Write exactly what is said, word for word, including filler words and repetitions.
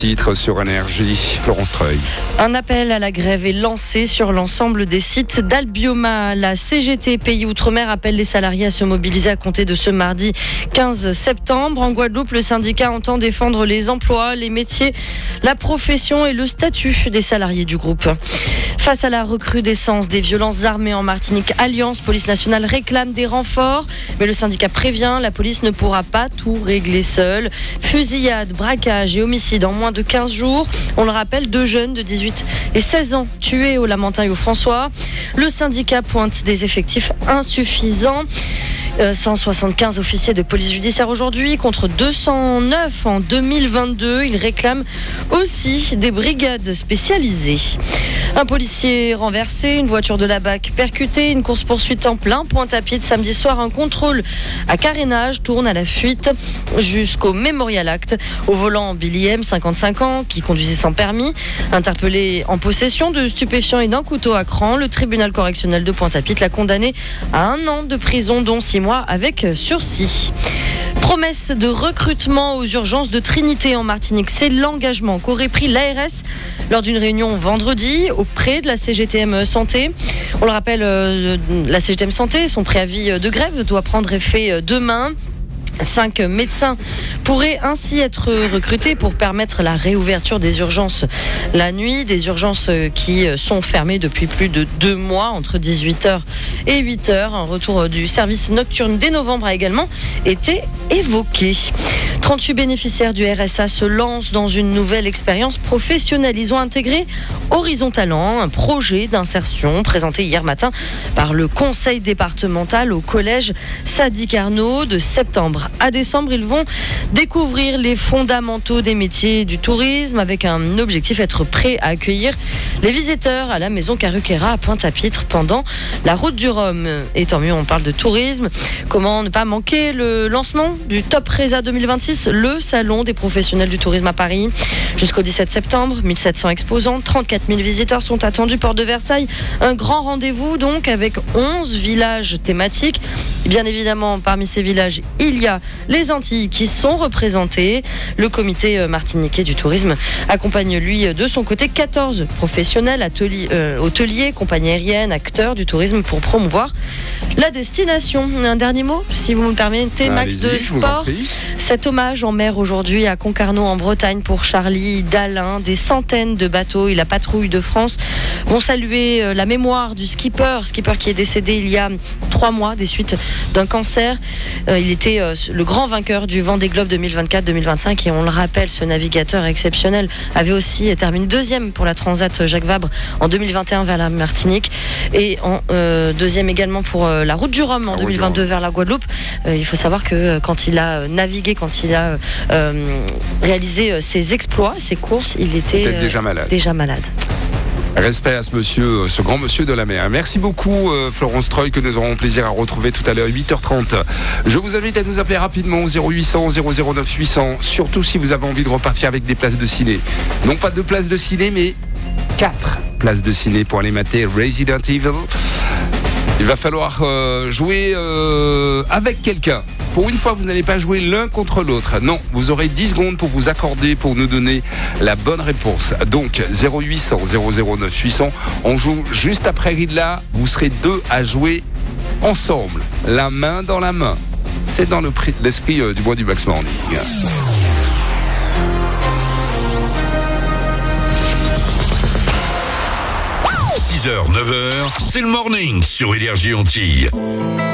Titre sur Énergie, Florence Treuil. Un appel à la grève est lancé sur l'ensemble des sites d'Albioma. La C G T Pays Outre-mer appelle les salariés à se mobiliser à compter de ce mardi quinze septembre. En Guadeloupe, le syndicat entend défendre les emplois, les métiers, la profession et le statut des salariés du groupe. Face à la recrudescence des violences armées en Martinique, Alliance Police Nationale réclame des renforts. Mais le syndicat prévient, la police ne pourra pas tout régler seule. Fusillade, braquage et homicide en moins de quinze jours. On le rappelle, deux jeunes de dix-huit et seize ans tués au Lamentin et au François. Le syndicat pointe des effectifs insuffisants. cent soixante-quinze officiers de police judiciaire aujourd'hui contre deux cent neuf en deux mille vingt-deux. Ils réclament aussi des brigades spécialisées. Un policier renversé, une voiture de la B A C percutée, une course-poursuite en plein Pointe-à-Pitre samedi soir. Un contrôle à carénage tourne à la fuite jusqu'au Memorial Act. Au volant, Billy M, cinquante-cinq ans, qui conduisait sans permis, interpellé en possession de stupéfiants et d'un couteau à cran. Le tribunal correctionnel de Pointe-à-Pitre l'a condamné à un an de prison, dont six mois avec sursis. Promesse de recrutement aux urgences de Trinité en Martinique. C'est l'engagement qu'aurait pris l'A R S lors d'une réunion vendredi auprès de la C G T M Santé. On le rappelle, la C G T M Santé, son préavis de grève doit prendre effet demain. Cinq médecins pourraient ainsi être recrutés pour permettre la réouverture des urgences la nuit, des urgences qui sont fermées depuis plus de deux mois, entre dix-huit heures et huit heures. Un retour du service nocturne dès novembre a également été évoqué. trente-huit bénéficiaires du R S A se lancent dans une nouvelle expérience professionnelle. Ils ont intégré Horizon Talent, un projet d'insertion présenté hier matin par le conseil départemental au collège Sadi Carnot. De septembre à décembre, ils vont découvrir les fondamentaux des métiers du tourisme avec un objectif, être prêt à accueillir les visiteurs à la maison Caruquera à Pointe-à-Pitre pendant la route du Rhum. Et tant mieux, on parle de tourisme. Comment ne pas manquer le lancement du Top Resa deux mille vingt-six, le salon des professionnels du tourisme à Paris. Jusqu'au dix-sept septembre, mille sept cents exposants, trente-quatre mille visiteurs sont attendus, porte de Versailles. Un grand rendez-vous donc avec onze villages thématiques. Et bien évidemment, parmi ces villages, il y a les Antilles qui sont représentées. Le comité martiniquais du tourisme accompagne lui de son côté quatorze professionnels, ateliers, euh, hôteliers, compagnies aériennes, acteurs du tourisme pour promouvoir la destination. Un dernier mot, si vous me le permettez, Max, de sport. Cet hommage en mer aujourd'hui à Concarneau en Bretagne pour Charlie Dalin. Des centaines de bateaux et la patrouille de France vont saluer la mémoire du skipper, skipper qui est décédé il y a trois mois des suites d'un cancer. Il était le grand vainqueur du Vendée Globe deux mille vingt-quatre deux mille vingt-cinq et on le rappelle, ce navigateur exceptionnel avait aussi terminé deuxième pour la Transat Jacques Vabre en deux mille vingt et un vers la Martinique et en euh, deuxième également pour euh, la route du Rhum en deux mille vingt-deux vers la Guadeloupe. Euh, il faut savoir que euh, quand il a navigué, quand il a euh, réalisé euh, ses exploits, ses courses, il était euh, déjà malade. Déjà malade. Respect à ce monsieur, ce grand monsieur de la mer. Merci beaucoup euh, Florence Treuil, que nous aurons plaisir à retrouver tout à l'heure huit heures trente. Je vous invite à nous appeler rapidement au zéro huit cents zéro zéro neuf huit cents, surtout si vous avez envie de repartir avec des places de ciné. Non pas deux places de ciné, mais quatre places de ciné pour aller mater Resident Evil. Il va falloir euh, jouer euh, avec quelqu'un. Pour une fois, vous n'allez pas jouer l'un contre l'autre. Non, vous aurez dix secondes pour vous accorder, pour nous donner la bonne réponse. Donc, zéro huit cents zéro zéro neuf huit cents. On joue juste après Ridla. Vous serez deux à jouer ensemble, la main dans la main. C'est dans le prix, l'esprit euh, du mois du Max Morning. six heures, neuf heures, c'est le morning sur Énergie Antilles.